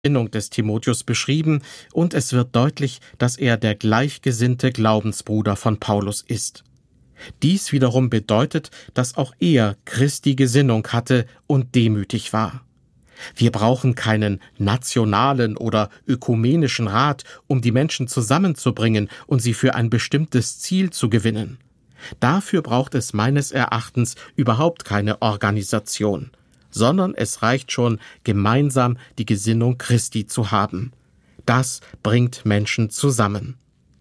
Gesinnung des Timotheus beschrieben und es wird deutlich, dass er der gleichgesinnte Glaubensbruder von Paulus ist. Dies wiederum bedeutet, dass auch er Christi Gesinnung hatte und demütig war. Wir brauchen keinen nationalen oder ökumenischen Rat, um die Menschen zusammenzubringen und sie für ein bestimmtes Ziel zu gewinnen. Dafür braucht es meines Erachtens überhaupt keine Organisation, sondern es reicht schon, gemeinsam die Gesinnung Christi zu haben. Das bringt Menschen zusammen.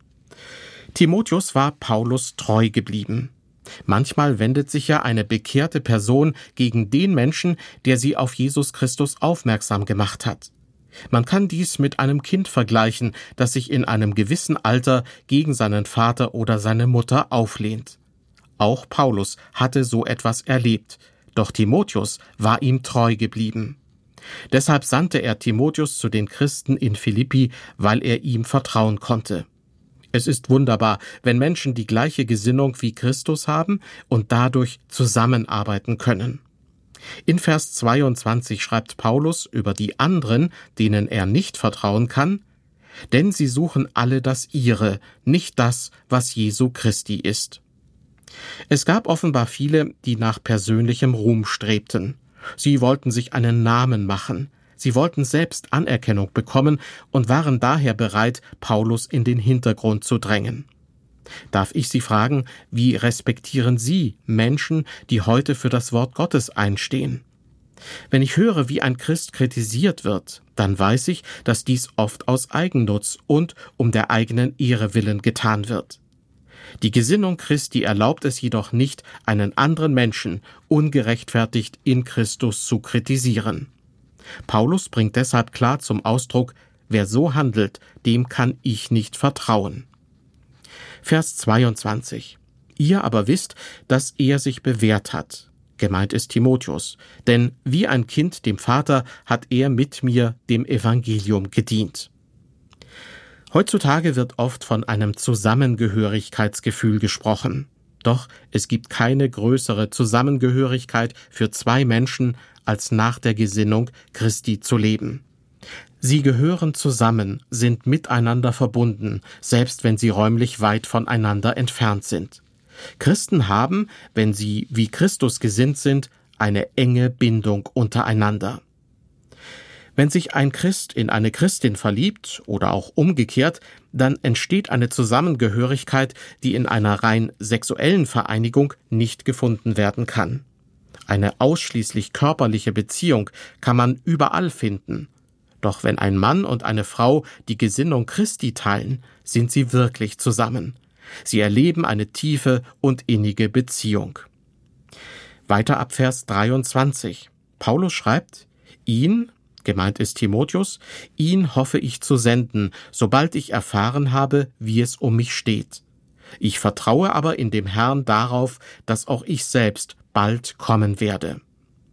Timotheus war Paulus treu geblieben. Manchmal wendet sich ja eine bekehrte Person gegen den Menschen, der sie auf Jesus Christus aufmerksam gemacht hat. Man kann dies mit einem Kind vergleichen, das sich in einem gewissen Alter gegen seinen Vater oder seine Mutter auflehnt. Auch Paulus hatte so etwas erlebt, doch Timotheus war ihm treu geblieben. Deshalb sandte er Timotheus zu den Christen in Philippi, weil er ihm vertrauen konnte. Es ist wunderbar, wenn Menschen die gleiche Gesinnung wie Christus haben und dadurch zusammenarbeiten können. In Vers 22 schreibt Paulus über die anderen, denen er nicht vertrauen kann, denn sie suchen alle das ihre, nicht das, was Jesu Christi ist. Es gab offenbar viele, die nach persönlichem Ruhm strebten. Sie wollten sich einen Namen machen. Sie wollten selbst Anerkennung bekommen und waren daher bereit, Paulus in den Hintergrund zu drängen. Darf ich Sie fragen, wie respektieren Sie Menschen, die heute für das Wort Gottes einstehen? Wenn ich höre, wie ein Christ kritisiert wird, dann weiß ich, dass dies oft aus Eigennutz und um der eigenen Ehre willen getan wird. Die Gesinnung Christi erlaubt es jedoch nicht, einen anderen Menschen ungerechtfertigt in Christus zu kritisieren. Paulus bringt deshalb klar zum Ausdruck, wer so handelt, dem kann ich nicht vertrauen. Vers 22. Ihr aber wisst, dass er sich bewährt hat. Gemeint ist Timotheus, denn wie ein Kind dem Vater hat er mit mir dem Evangelium gedient. Heutzutage wird oft von einem Zusammengehörigkeitsgefühl gesprochen. Doch es gibt keine größere Zusammengehörigkeit für zwei Menschen, als nach der Gesinnung Christi zu leben. Sie gehören zusammen, sind miteinander verbunden, selbst wenn sie räumlich weit voneinander entfernt sind. Christen haben, wenn sie wie Christus gesinnt sind, eine enge Bindung untereinander. Wenn sich ein Christ in eine Christin verliebt oder auch umgekehrt, dann entsteht eine Zusammengehörigkeit, die in einer rein sexuellen Vereinigung nicht gefunden werden kann. Eine ausschließlich körperliche Beziehung kann man überall finden. Doch wenn ein Mann und eine Frau die Gesinnung Christi teilen, sind sie wirklich zusammen. Sie erleben eine tiefe und innige Beziehung. Weiter ab Vers 23. Paulus schreibt, ihn, gemeint ist Timotheus, ihn hoffe ich zu senden, sobald ich erfahren habe, wie es um mich steht. Ich vertraue aber in dem Herrn darauf, dass auch ich selbst bald kommen werde.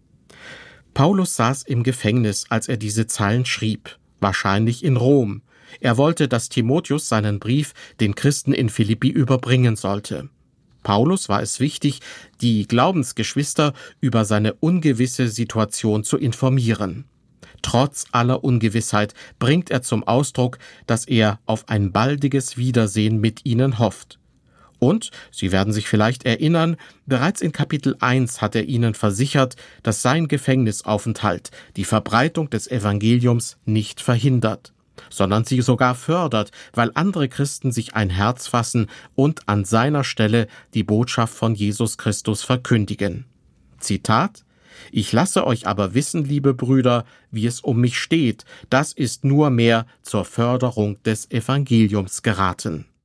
Paulus saß im Gefängnis, als er diese Zeilen schrieb, wahrscheinlich in Rom. Er wollte, dass Timotheus seinen Brief den Christen in Philippi überbringen sollte. Paulus war es wichtig, die Glaubensgeschwister über seine ungewisse Situation zu informieren. Trotz aller Ungewissheit bringt er zum Ausdruck, dass er auf ein baldiges Wiedersehen mit ihnen hofft. Und, Sie werden sich vielleicht erinnern, bereits in Kapitel 1 hat er ihnen versichert, dass sein Gefängnisaufenthalt die Verbreitung des Evangeliums nicht verhindert, sondern sie sogar fördert, weil andere Christen sich ein Herz fassen und an seiner Stelle die Botschaft von Jesus Christus verkündigen. Zitat: Ich lasse euch aber wissen, liebe Brüder, wie es um mich steht, das ist nur mehr zur Förderung des Evangeliums geraten.